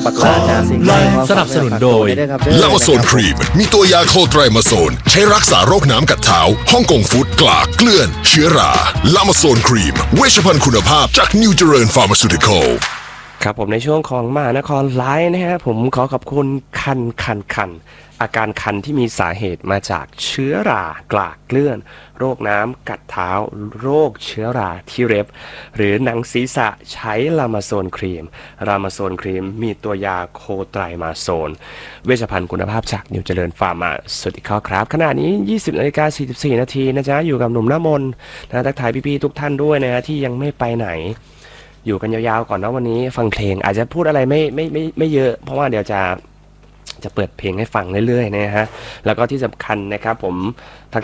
ประกอบสนับสนุนโดยลามาโซนครีมมีตัวยาโคไตรมาโซนใช้รักษาโรคน้ำกัดเท้าฮ่องกงฟู้ดกลากเกลื่อนเชื้อราลามาโซนครีมเวชภัณฑ์คุณภาพจากนิวเจริญฟาร์มาซูติคอลครับผมในช่วงของมหานครไลฟ์นะฮะผมขอขอบคุณคันอาการคันที่มีสาเหตุมาจากเชื้อรากลากเกลื่อนโรคน้ำกัดเท้าโรคเชื้อราที่เล็บหรือหนังศีรษะใช้ลามาโซนครีมมีตัวยาโคไตรมาโซนเวชภัณฑ์คุณภาพจากนิวเจริญฟาร์มาสวัสดีครับขณะนี้ 20:44 นาทีนะจ๊ะอยู่กับหนุ่มหน้ามนนะทักทายพี่ๆทุกท่านด้วยนะที่ยังไม่ไปไหนอยู่กันยาวๆก่อนนะวันนี้ฟังเพลงอาจจะพูดอะไรไม่เยอะเพราะว่าเดี๋ยวจะเปิดเพลงให้ฟังเรื่อยๆนะฮะแล้วก็ที่สำคัญนะครับผมทัก